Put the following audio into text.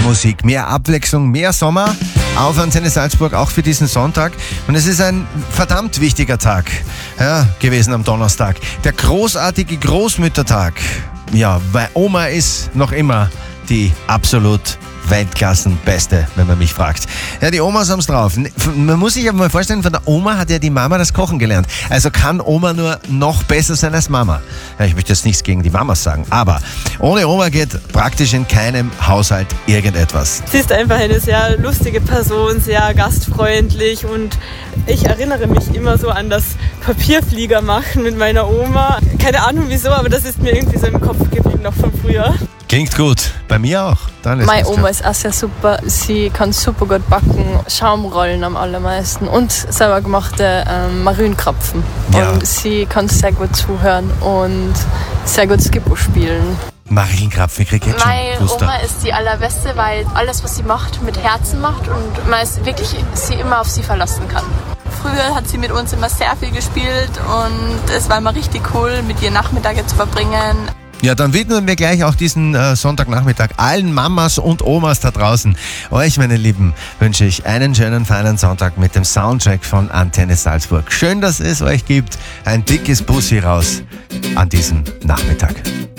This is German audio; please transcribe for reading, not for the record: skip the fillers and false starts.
Musik, mehr Abwechslung, mehr Sommer auf Antenne Salzburg, auch für diesen Sonntag. Und es ist ein verdammt wichtiger Tag gewesen am Donnerstag. Der großartige Großmüttertag. Ja, weil Oma ist noch immer die absolut Weltklassenbeste, wenn man mich fragt. Ja, die Omas haben's drauf. Man muss sich aber mal vorstellen, von der Oma hat ja die Mama das Kochen gelernt. Also kann Oma nur noch besser sein als Mama. Ja, ich möchte jetzt nichts gegen die Mamas sagen, aber ohne Oma geht praktisch in keinem Haushalt irgendetwas. Sie ist einfach eine sehr lustige Person, sehr gastfreundlich und ich erinnere mich immer so an das Papierflieger machen mit meiner Oma. Keine Ahnung wieso, aber das ist mir irgendwie so im Kopf geblieben, noch von früher. Klingt gut. Bei mir auch. Meine Oma ist auch sehr super. Sie kann super gut backen, Schaumrollen am allermeisten und selber gemachte Marienkrapfen. Ja. Und sie kann sehr gut zuhören und sehr gut Skippo spielen. Marienkrapfen, ich krieg jetzt schon Meine Guster. Oma ist die allerbeste, weil alles, was sie macht, mit Herzen macht und man ist wirklich sie immer auf sie verlassen kann. Früher hat sie mit uns immer sehr viel gespielt und es war immer richtig cool, mit ihr Nachmittage zu verbringen. Ja, dann widmen wir gleich auch diesen Sonntagnachmittag allen Mamas und Omas da draußen. Euch, meine Lieben, wünsche ich einen schönen, feinen Sonntag mit dem Soundtrack von Antenne Salzburg. Schön, dass es euch gibt. Ein dickes Bussi raus an diesem Nachmittag.